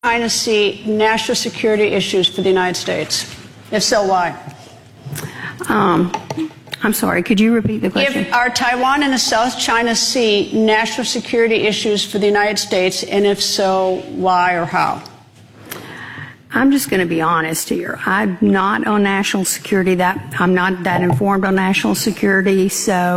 China see national security issues for the United States? If so, why? I'm sorry, could you repeat the question? Are Taiwan and the South China Sea national security issues for the United States, and if so, why or how? I'm just going to be honest here. I'm not on national security. I'm not that informed on national security,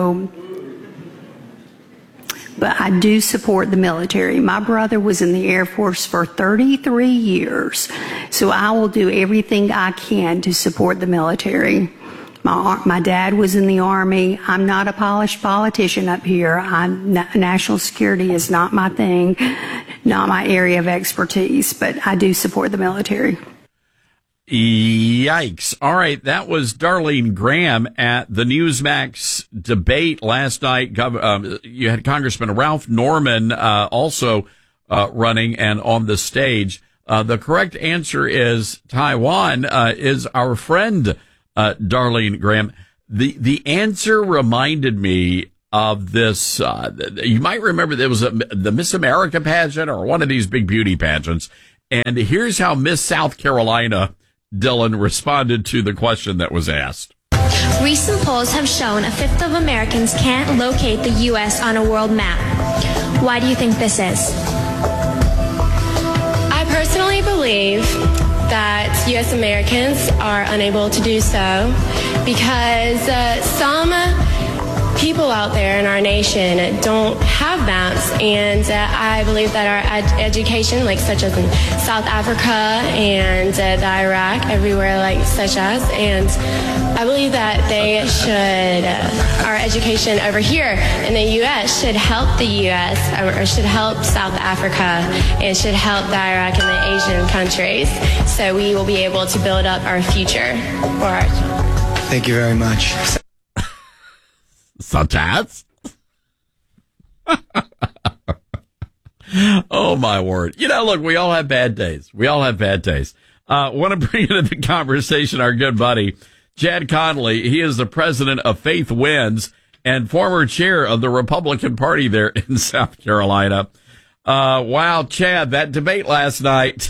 but I do support the military. My brother was in the Air Force for 33 years, so I will do everything I can to support the military. My dad was in the Army. I'm not a polished politician up here. National security is not my thing, not my area of expertise, but I do support the military. Yikes. All right. That was Darlene Graham at the Newsmax debate last night. You had Congressman Ralph Norman also running and on the stage. The correct answer is Taiwan is our friend, Darlene Graham. The answer reminded me of this. You might remember there was the Miss America pageant or one of these big beauty pageants. And here's how Miss South Carolina, Dylan, responded to the question that was asked. Recent polls have shown a fifth of Americans can't locate the U.S. on a world map. Why do you think this is? I personally believe that U.S. Americans are unable to do so because some people out there in our nation don't have maps, and I believe that our education, like such as in South Africa and the Iraq, everywhere like such as, and I believe that they should, our education over here in the U.S. should help the U.S. or should help South Africa and should help the Iraq and the Asian countries, so we will be able to build up our future for our children. Thank you very much. Such as? Oh, my word. You know, look, we all have bad days. Want to bring into the conversation our good buddy, Chad Connolly. He is the president of Faith Wins and former chair of the Republican Party there in South Carolina. Wow, Chad, that debate last night.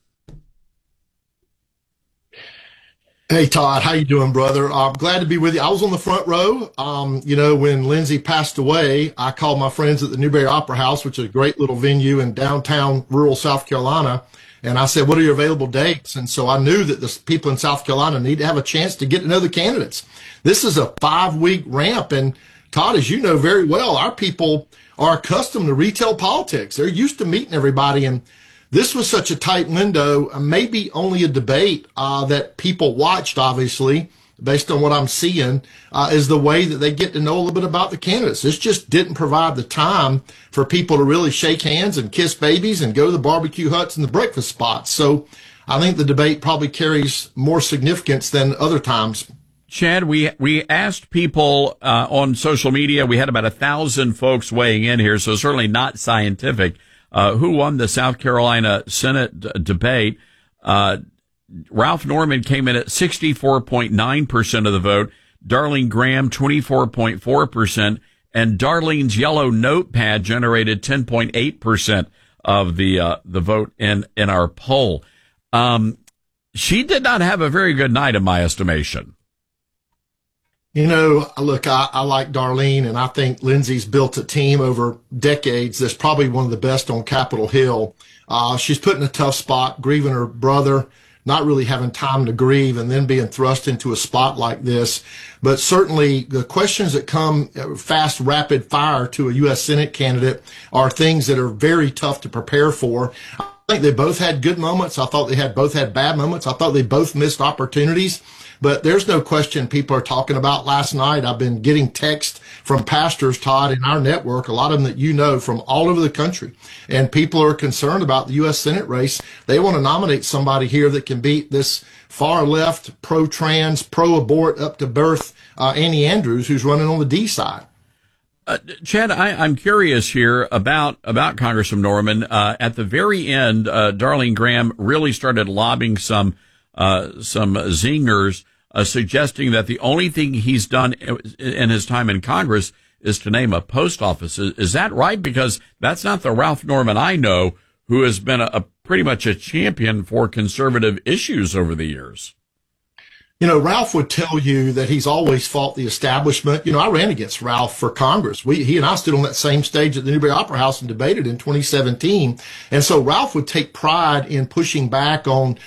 Hey, Todd, how you doing, brother? I'm glad to be with you. I was on the front row. When Lindsay passed away, I called my friends at the Newberry Opera House, which is a great little venue in downtown rural South Carolina. And I said, what are your available dates? And so I knew that the people in South Carolina need to have a chance to get to know the candidates. This is a 5-week ramp. And Todd, as you know very well, our people are accustomed to retail politics. They're used to meeting everybody. And this was such a tight window, maybe only a debate that people watched, obviously, based on what I'm seeing, is the way that they get to know a little bit about the candidates. This just didn't provide the time for people to really shake hands and kiss babies and go to the barbecue huts and the breakfast spots. So I think the debate probably carries more significance than other times. Chad, we asked people on social media. We had about 1,000 folks weighing in here, so certainly not scientific. Who won the South Carolina Senate debate? Ralph Norman came in at 64.9% of the vote, Darlene Graham 24.4%, and Darlene's yellow notepad generated 10.8% of the vote in our poll. She did not have a very good night, in my estimation. You know, look, I like Darlene, and I think Lindsay's built a team over decades that's probably one of the best on Capitol Hill. She's put in a tough spot, grieving her brother, not really having time to grieve, and then being thrust into a spot like this. But certainly the questions that come fast, rapid fire to a U.S. Senate candidate are things that are very tough to prepare for. I think they both had good moments. I thought they both had bad moments. I thought they both missed opportunities. But there's no question people are talking about last night. I've been getting texts from pastors, Todd, in our network, a lot of them that you know from all over the country. And people are concerned about the U.S. Senate race. They want to nominate somebody here that can beat this far left, pro-trans, pro-abort, up to birth, Annie Andrews, who's running on the D side. Chad, I'm curious here about Congressman Norman. At the very end, Darlene Graham really started lobbing some zingers, suggesting that the only thing he's done in his time in Congress is to name a post office. Is that right? Because that's not the Ralph Norman I know, who has been a pretty much a champion for conservative issues over the years. You know, Ralph would tell you that he's always fought the establishment. You know, I ran against Ralph for Congress. He and I stood on that same stage at the Newberry Opera House and debated in 2017. And so Ralph would take pride in pushing back on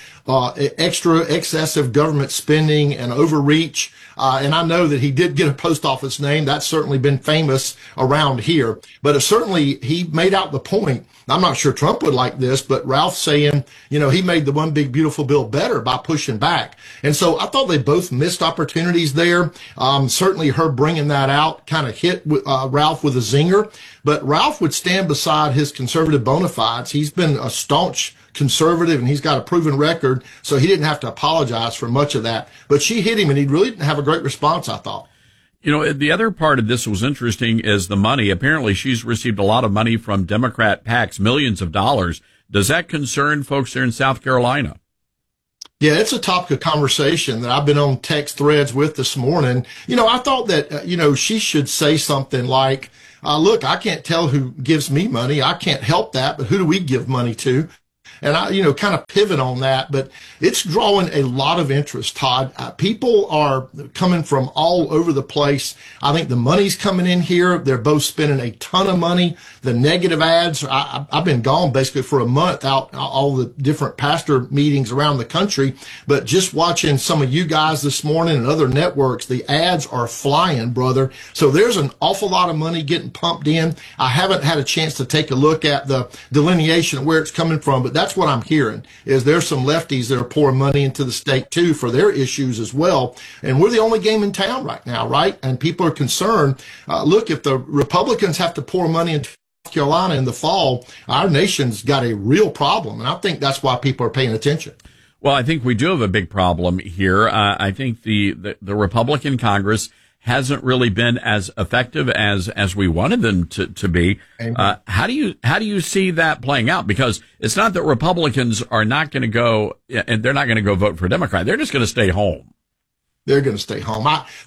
excessive government spending and overreach. And I know that he did get a post office name. That's certainly been famous around here. But certainly he made out the point. I'm not sure Trump would like this, but Ralph saying, you know, he made the one big beautiful bill better by pushing back. And so I thought they both missed opportunities there. Certainly her bringing that out kind of hit Ralph with a zinger. But Ralph would stand beside his conservative bona fides. He's been a staunch conservative and he's got a proven record, so he didn't have to apologize for much of that. But she hit him and he really didn't have a great response, I thought. You know, the other part of this was interesting is the money. Apparently she's received a lot of money from Democrat PACs, millions of dollars. Does that concern folks there in South Carolina? Yeah, it's a topic of conversation that I've been on text threads with this morning. You know, I thought that, she should say something like, look, I can't tell who gives me money. I can't help that, but who do we give money to? And I, kind of pivot on that, but it's drawing a lot of interest, Todd. People are coming from all over the place. I think the money's coming in here. They're both spending a ton of money. The negative ads, I've been gone basically for a month out all the different pastor meetings around the country, but just watching some of you guys this morning and other networks, the ads are flying, brother. So there's an awful lot of money getting pumped in. I haven't had a chance to take a look at the delineation of where it's coming from, but that's what I'm hearing is there's some lefties that are pouring money into the state too for their issues as well. And we're the only game in town right now, right? And people are concerned. Look, if the Republicans have to pour money into North Carolina in the fall, our nation's got a real problem. And I think that's why people are paying attention. Well, I think we do have a big problem here. I think the Republican Congress hasn't really been as effective as we wanted them to be. How do you see that playing out? Because it's not that Republicans are not going to go, and they're not going to go vote for a Democrat. They're just going to stay home. They're going to stay home.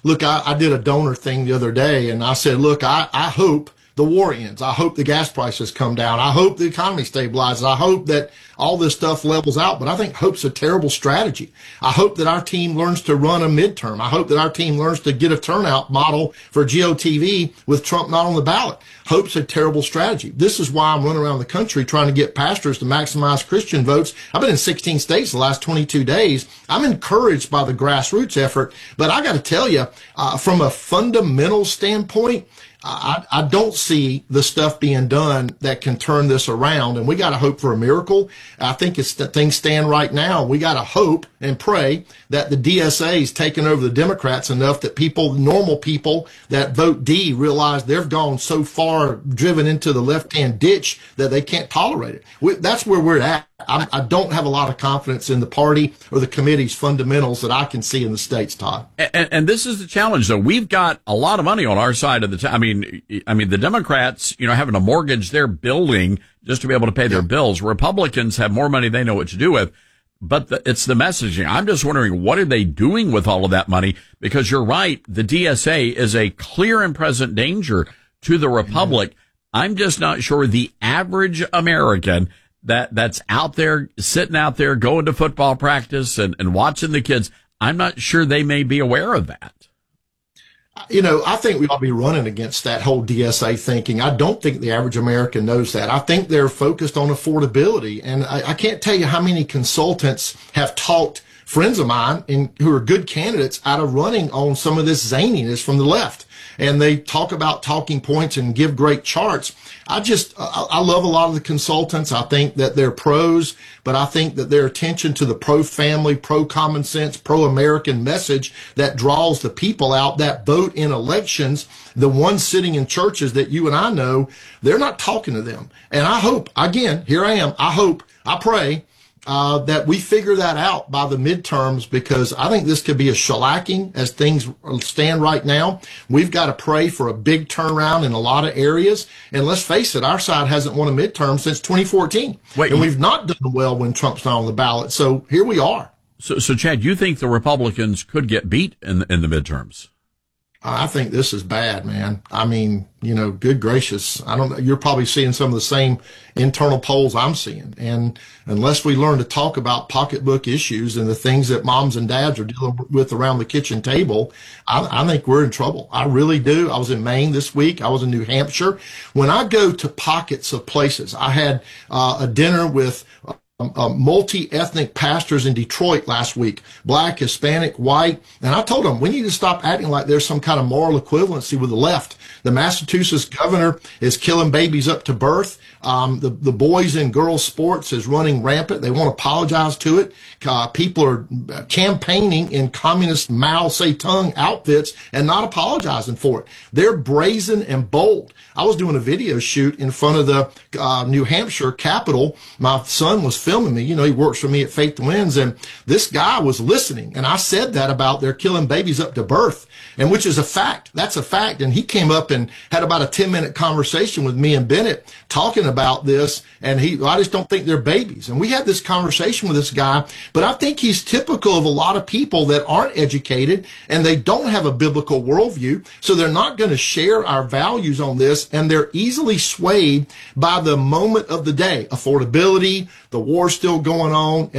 I did a donor thing the other day, and I said, look, I hope the war ends. I hope the gas prices come down. I hope the economy stabilizes. I hope that all this stuff levels out. But I think hope's a terrible strategy. I hope that our team learns to run a midterm. I hope that our team learns to get a turnout model for GOTV with Trump not on the ballot. Hope's a terrible strategy. This is why I'm running around the country trying to get pastors to maximize Christian votes. I've been in 16 states the last 22 days. I'm encouraged by the grassroots effort. But I got to tell you, from a fundamental standpoint, I don't see the stuff being done that can turn this around, and we got to hope for a miracle. I think as things stand right now, we got to hope and pray that the DSA is taking over the Democrats enough that normal people that vote D, realize they've gone so far driven into the left-hand ditch that they can't tolerate it. That's where we're at. I don't have a lot of confidence in the party or the committee's fundamentals that I can see in the states, Todd. And this is the challenge, though. We've got a lot of money on our side of the I mean, the Democrats, having to mortgage their building just to be able to pay their bills. Republicans have more money they know what to do with. But it's the messaging. I'm just wondering, what are they doing with all of that money? Because you're right, the DSA is a clear and present danger to the Republic. I'm just not sure the average American that's out there, sitting out there, going to football practice and watching the kids, I'm not sure they may be aware of that. I think we ought to be running against that whole DSA thinking. I don't think the average American knows that. I think they're focused on affordability. And I can't tell you how many consultants have talked friends of mine who are good candidates out of running on some of this zaniness from the left. And they talk about talking points and give great charts. I love a lot of the consultants. I think that they're pros, but I think that their attention to the pro-family, pro-common sense, pro-American message that draws the people out that vote in elections, the ones sitting in churches that you and I know, they're not talking to them. And I hope, again, here I am, I pray that we figure that out by the midterms, because I think this could be a shellacking as things stand right now. We've got to pray for a big turnaround in a lot of areas. And let's face it, our side hasn't won a midterm since 2014. And we've not done well when Trump's not on the ballot. So here we are. So Chad, you think the Republicans could get beat in the midterms? I think this is bad, man. I mean, good gracious. I don't know. You're probably seeing some of the same internal polls I'm seeing. And unless we learn to talk about pocketbook issues and the things that moms and dads are dealing with around the kitchen table, I think we're in trouble. I really do. I was in Maine this week. I was in New Hampshire. When I go to pockets of places, I had a dinner with multi-ethnic pastors in Detroit last week, Black, Hispanic, white. And I told them, we need to stop acting like there's some kind of moral equivalency with the left. The Massachusetts governor is killing babies up to birth. The boys and girls sports is running rampant. They won't apologize to it. People are campaigning in communist Mao Zedong outfits and not apologizing for it. They're brazen and bold. I was doing a video shoot in front of the New Hampshire Capitol. My son was filming me. He works for me at Faith Wins, and this guy was listening. And I said that about they're killing babies up to birth, and which is a fact. That's a fact. And he came up and had about a 10-minute conversation with me and Bennett talking about this. And I just don't think they're babies. And we had this conversation with this guy, but I think he's typical of a lot of people that aren't educated and they don't have a biblical worldview. So they're not going to share our values on this. And they're easily swayed by the moment of the day, affordability, the war still going on.